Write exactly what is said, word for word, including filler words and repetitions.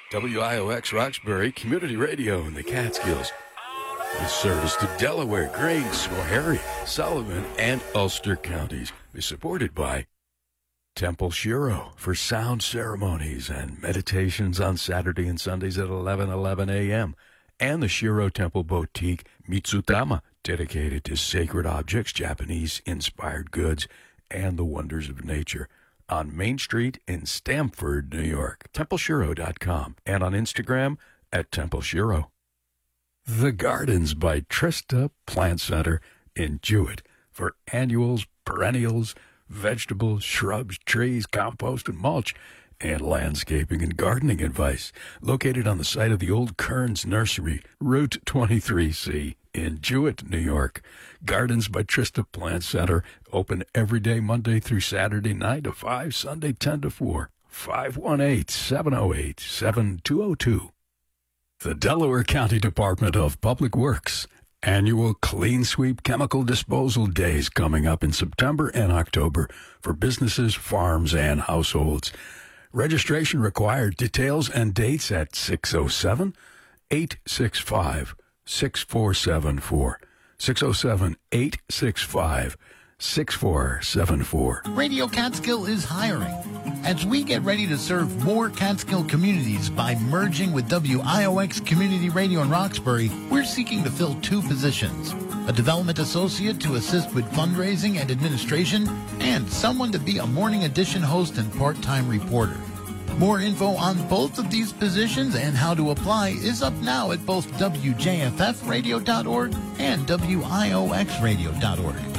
W I O X Roxbury Community Radio in the Catskills. With service to Delaware, Greene, Schoharie, Sullivan, and Ulster counties. Is supported by Temple Shiro for sound ceremonies and meditations on Saturday and Sundays at eleven eleven a.m. And the Shiro Temple Boutique Mitsutama, dedicated to sacred objects, Japanese-inspired goods, and the wonders of nature. On Main Street in Stamford, New York. Temple Shiro dot com. And on Instagram at Temple Shiro. The Gardens by Trista Plant Center in Jewett for annuals, perennials, vegetables, shrubs, trees, compost, and mulch, and landscaping and gardening advice. Located on the site of the old Kearns Nursery, Route twenty-three C in Jewett, New York. Gardens by Trista Plant Center, open every day Monday through Saturday, nine to five, Sunday ten to four. five one eight, seven oh eight, seven two oh two. The Delaware County Department of Public Works annual Clean Sweep Chemical Disposal Days coming up in September and October for businesses, farms, and households. Registration required. Details and dates at six oh seven, eight six five, six four seven four. six oh seven, eight six five, six four seven four. Radio Catskill is hiring. As we get ready to serve more Catskill communities by merging with W I O X Community Radio in Roxbury, we're seeking to fill two positions. A development associate to assist with fundraising and administration, and someone to be a morning edition host and part-time reporter. More info on both of these positions and how to apply is up now at both W J F F radio dot org and W I O X radio dot org.